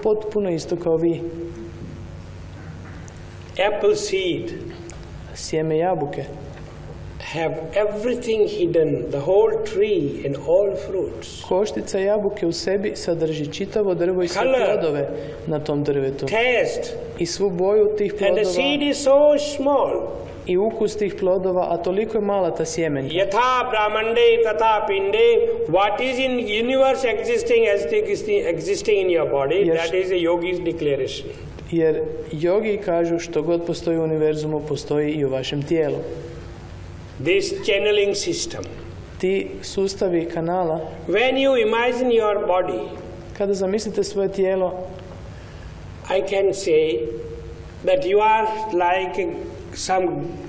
potpuno isto kao vi. Apple seed Sjeme jabuke have everything hidden, the whole tree and all fruits. Koštica jabuke u sebi sadrži čitavo drvo i sve plodove na tom drvetu. Taste. I svu boju tih And the plodova seed is so small. i ukus tih plodova, a toliko je mala ta sjemenka. Yatha brahmande tata pinde, what is in universe existing in your body, that is a yogi's declaration. Jer jogi kažu što god postoji u univerzumu, postoji i u vašem tijelu. This channeling system. Ti sustavi kanala, When you imagine your body, kada zamislite svoje tijelo, I can say that you are like some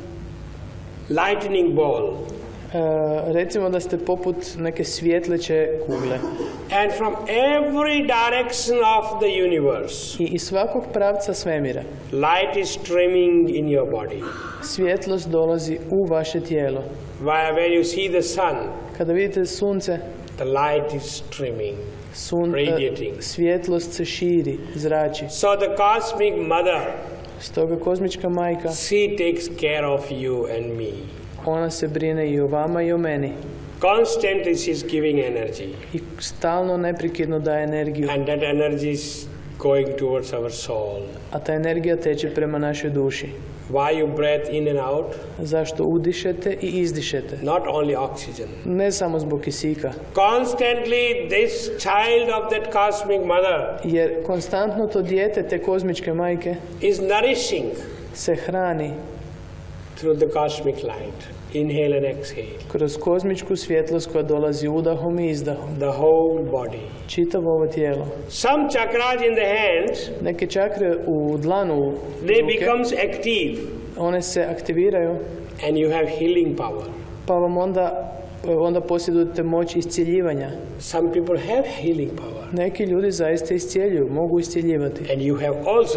lightning ball. Recimo da ste poput neke svjetleće kugle. And from every direction of the universe, I iz svakog pravca svemira light is streaming in your body. svjetlost dolazi u vaše tijelo. When you see the sun, Kada vidite sunce, the light is streaming, radiating. svjetlost se širi, zrači. So the cosmic mother, Stoga kozmička majka, she takes care of you and me. ona se brine i o vama i o meni. Constantly she is giving energy. I stalno, neprekidno daje energiju. And that energy is going towards our soul. A ta energija teče prema našoj duši. Why you breathe in and out? Zašto udišete i izdišete? Not only oxygen. Ne samo zbog kisika. Constantly this child of that cosmic mother Jer konstantno to dijete te kozmičke majke is nourishing se hrani through the cosmic light. Inhale and exhale. kroz kozmičku svjetlost koja dolazi udahom i izdahom. The whole body. Čitavo ovo tijelo. Some chakras in the hands, Neke čakre u dlanu they ruke, becomes active one se aktiviraju, and you have healing power. pa vam onda posjedujete moć iscjeljivanja. Some people have healing power. Neki ljudi zaista iscijeljuju, mogu iscjeljivati. And you have also.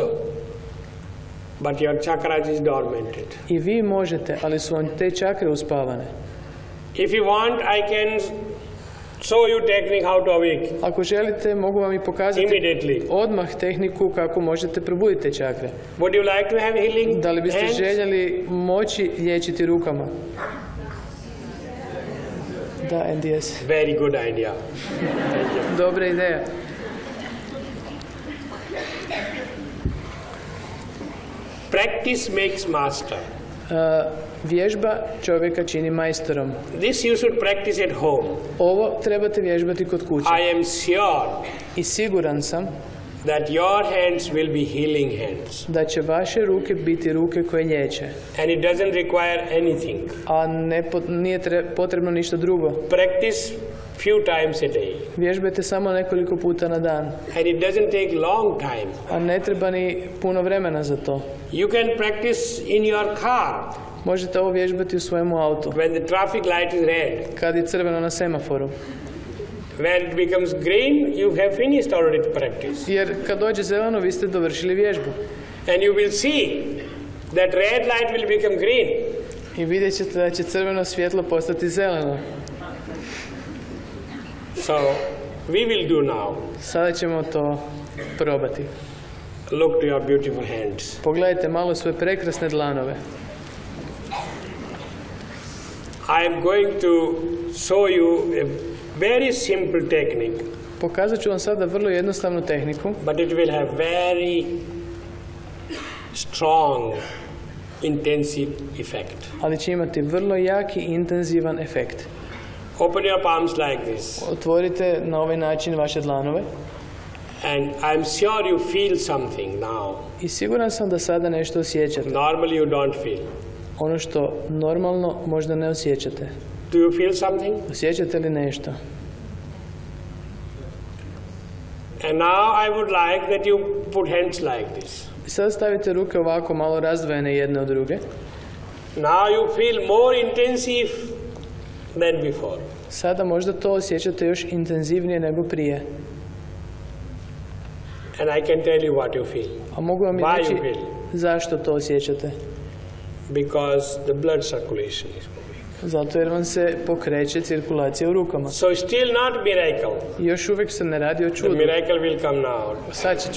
But your chakras is dormanted. I vi možete, ali su vam te čakre uspavane. If you want, I can show you technique how to awake. Ako želite, mogu vam i pokazati Immediately. odmah tehniku kako možete probuditi te čakre. Would you like to have healing Da li biste hands? željeli moći liječiti rukama? Da, and yes. Very good idea. Dobra ideja. Practice makes master. Vježba čovjeka čini majstorom. This you should practice at home. Ovo trebate vježbati kod kuće. I am sure I siguran sam that your hands will be healing hands. da će vaše ruke biti ruke koje liječe. And it doesn't require anything. A nije potrebno ništa drugo. Practice few times a day. Vježbajte samo nekoliko puta na dan. And it doesn't take long time. A ne treba ni puno vremena za to. You can practice in your car. Možete ovo vježbati u svojemu autu. When the traffic light is red. Kad je crveno na semaforu. When it becomes green, you have finished already the practice. Jer kad dođe zeleno, vi ste dovršili vježbu. And you will see that red light will become green. I vidjet ćete da će crveno svjetlo postati zeleno. So, we will do now. Sada ćemo to probati. Look to your beautiful hands. Pogledajte malo svoje prekrasne dlanove. I am going to show you a very simple technique. Pokazat ću vam sada vrlo jednostavnu tehniku. But it will have very strong, intensive effect. Ali će imati vrlo jaki i intenzivan efekt. Open your palms like this. Otvorite na ovaj način vaše dlanove. And I'm sure you feel something now. I siguran sam da sada nešto osjećate. Normally you don't feel. Ono što normalno možda ne osjećate. Do you feel something? Osjećate li nešto? And now I would like that you put hands like this. I sada stavite ruke ovako malo razdvojene jedne od druge. Now you feel more intensive than before. Sada možda to osjećate još intenzivnije nego prije. And I can tell you what you feel. A mogu vam i Why reći you feel? zašto to osjećate. Because the blood circulation is moving. Zato jer vam se pokreće cirkulacija u rukama. So still not miracle. I još uvijek se ne radi o The čudu. miracle will come now. Sad će